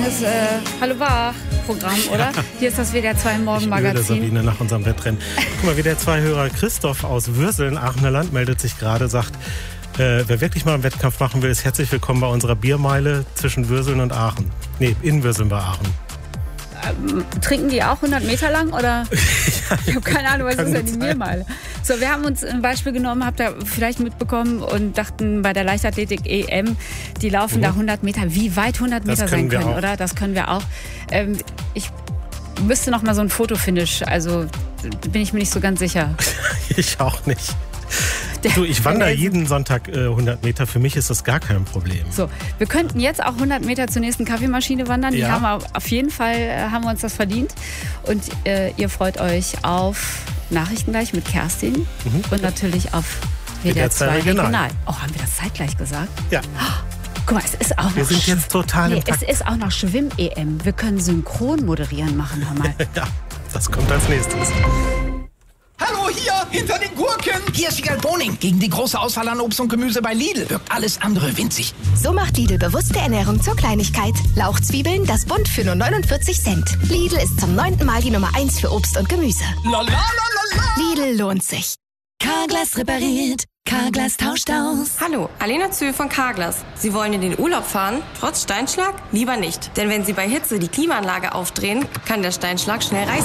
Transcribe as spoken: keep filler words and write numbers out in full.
hervorragendes äh, Hallo Wach-Programm, oder? Ja. Hier ist das W D R zwei Morgenmagazin. Ich Sabine nach unserem Wettrennen. Guck mal, W D R zwei Hörer Christoph aus Würseln, Aachener Land, meldet sich gerade, sagt, äh, wer wirklich mal einen Wettkampf machen will, ist herzlich willkommen bei unserer Biermeile zwischen Würseln und Aachen. Nee, in Würseln bei Aachen. Ähm, trinken die auch hundert Meter lang, oder? Ja, ich habe keine Ahnung, was ist denn die Biermeile? So, wir haben uns ein Beispiel genommen, habt ihr vielleicht mitbekommen und dachten bei der Leichtathletik-E M, die laufen mhm. da hundert Meter. Wie weit hundert Meter das sein können, können, oder? Das können wir auch. Ähm, ich müsste noch mal so ein Fotofinish, also bin ich mir nicht so ganz sicher. Ich auch nicht. Der, du, ich wandere jeden Sonntag äh, hundert Meter. Für mich ist das gar kein Problem. So, wir könnten jetzt auch hundert Meter zur nächsten Kaffeemaschine wandern. Die ja. haben wir auf jeden Fall äh, haben wir uns das verdient. Und äh, ihr freut euch auf Nachrichten gleich mit Kerstin mhm. und natürlich auf W D R zwei Regional. Regional. Oh, haben wir das zeitgleich gesagt? Ja. Oh, guck mal, es ist auch wir noch... Wir sind jetzt total nee, im Takt. Es ist auch noch Schwimm-E M. Wir können synchron moderieren machen, hör mal. Ja, das kommt als nächstes. Hallo, hier, hinter den Gurken. Hier ist Wiegald Boning. Gegen die große Auswahl an Obst und Gemüse bei Lidl wirkt alles andere winzig. So macht Lidl bewusste Ernährung zur Kleinigkeit. Lauchzwiebeln, das Bund für nur neunundvierzig Cent. Lidl ist zum neunten Mal die Nummer eins für Obst und Gemüse. La, la, la, la, la. Lidl lohnt sich. Carglass repariert. Carglass tauscht aus. Hallo, Alena Zühl von Carglass. Sie wollen in den Urlaub fahren? Trotz Steinschlag? Lieber nicht. Denn wenn Sie bei Hitze die Klimaanlage aufdrehen, kann der Steinschlag schnell reißen.